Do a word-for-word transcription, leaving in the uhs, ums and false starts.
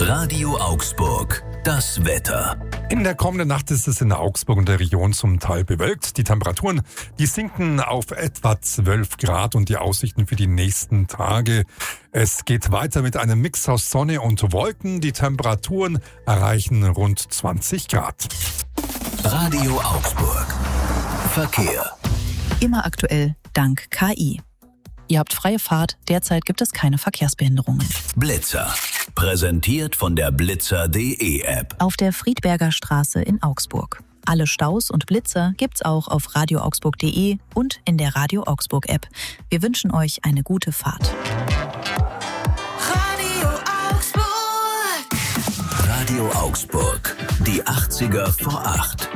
Radio Augsburg. Das Wetter. In der kommenden Nacht ist es in Augsburg und der Region zum Teil bewölkt. Die Temperaturen, die sinken auf etwa zwölf Grad und die Aussichten für die nächsten Tage. Es geht weiter mit einem Mix aus Sonne und Wolken. Die Temperaturen erreichen rund zwanzig Grad. Radio Augsburg. Verkehr. Immer aktuell, dank K I. Ihr habt freie Fahrt, derzeit gibt es keine Verkehrsbehinderungen. Blitzer. Präsentiert von der blitzer punkt de App. Auf der Friedberger Straße in Augsburg. Alle Staus und Blitzer gibt's auch auf radio augsburg punkt de und in der Radio Augsburg App. Wir wünschen euch eine gute Fahrt. Radio Augsburg. Radio Augsburg. Die achtziger vor acht.